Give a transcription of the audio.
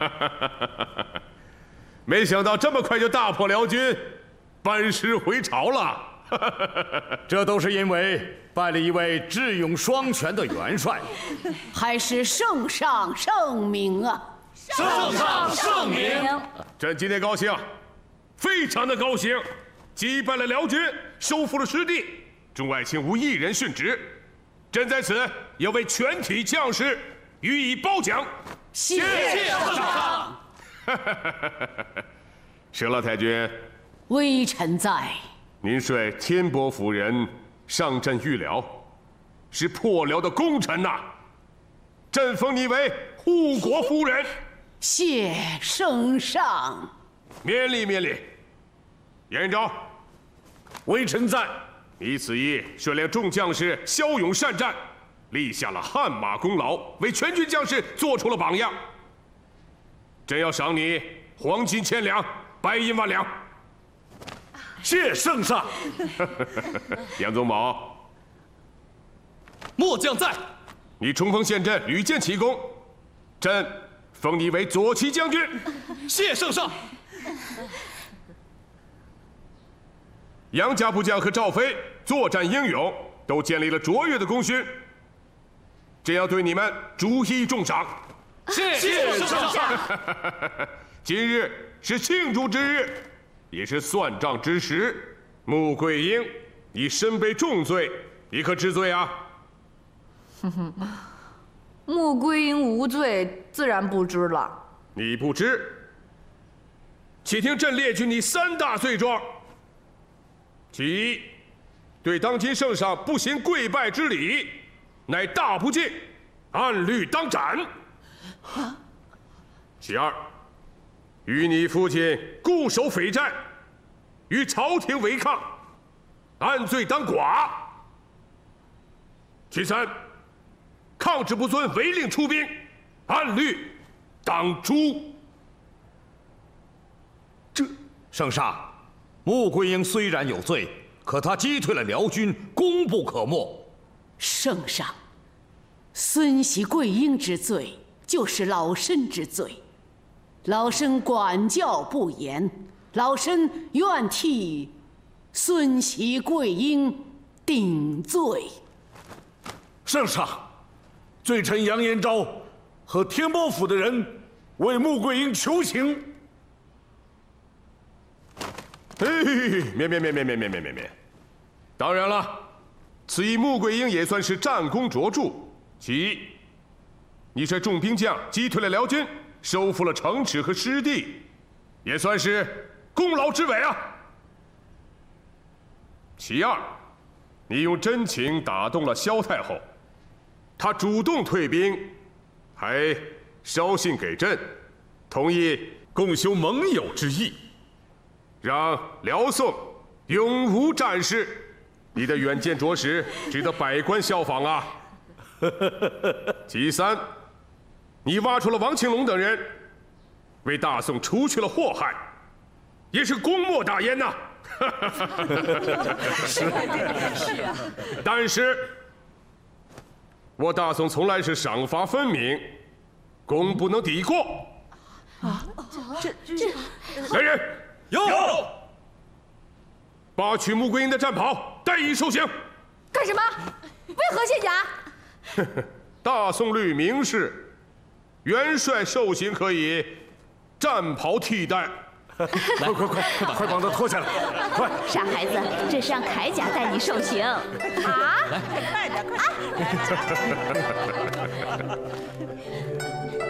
没想到这么快就大破辽军，班师回朝了。 这都是因为拜了一位智勇双全的元帅， 还是圣上圣明啊！ 圣上圣明。 朕今天高兴，非常的高兴，击败了辽军，收复了失地，中外卿无一人殉职。朕在此要为全体将士予以褒奖。 谢圣上。 佘老太君， 微臣在。 您率天波夫人上阵御辽，是破辽的功臣呐。朕封你为护国夫人。 谢圣上。 免礼免礼。严仁昭， 微臣在。 你此役率领众将士骁勇善战，立下了汗马功劳，为全军将士做出了榜样。朕要赏你黄金1000两，白银1万两。 谢圣上。 杨宗保， 末将在。 你冲锋陷阵，屡建奇功，朕封你为左骑将军。 谢圣上。 杨家部将和赵飞作战英勇，都建立了卓越的功勋。朕要对你们逐一重赏。 谢圣上。 今日是庆祝之日，也是算账之时。穆桂英，你身背重罪，你可知罪啊？ 穆桂英无罪，自然不知了。 你不知，且听朕列举你3大罪状。其一，对当今圣上不行跪拜之礼，乃大不敬，按律当斩。其二，与你父亲固守匪寨，与朝廷违抗，按罪当剐。其三，抗旨不遵，违令出兵，按律当诛。 这圣上。穆桂英虽然有罪，可他击退了辽军，功不可没。 圣上，孙喜桂英之罪就是老身之罪，老身管教不严，老身愿替孙喜桂英顶罪。 圣上，罪臣杨延昭和天波府的人为穆桂英求情。 免。当然了，此役穆桂英也算是战功卓著。其一，你率众兵将击退了辽军，收复了城池和失地，也算是功劳之伟啊。其二，你用真情打动了萧太后，她主动退兵，还捎信给朕，同意共修盟友之义。让辽宋永无战事，你的远见着实值得百官效仿啊！其三，你挖出了王庆龙等人，为大宋除去了祸害，也是功莫大焉呐！是。但是，我大宋从来是赏罚分明，功不能抵过。来人！ 有。 拔取穆桂英的战袍，带以受刑。 干什么？为何卸甲？ 大宋律明示，元帅受刑可以战袍替代。 快把他脱下来！快！ 傻孩子，这是让铠甲带你受刑。啊！ 快点，快！